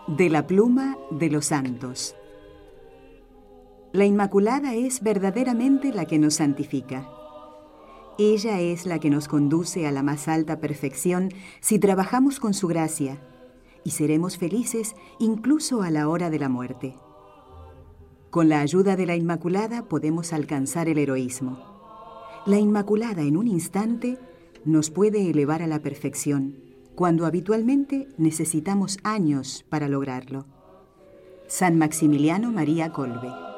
De la pluma de los santos. La Inmaculada es verdaderamente la que nos santifica. Ella es la que nos conduce a la más alta perfección si trabajamos con su gracia, y seremos felices incluso a la hora de la muerte. Con la ayuda de la Inmaculada podemos alcanzar el heroísmo. La Inmaculada en un instante nos puede elevar a la perfección, cuando habitualmente necesitamos años para lograrlo. San Maximiliano María Kolbe.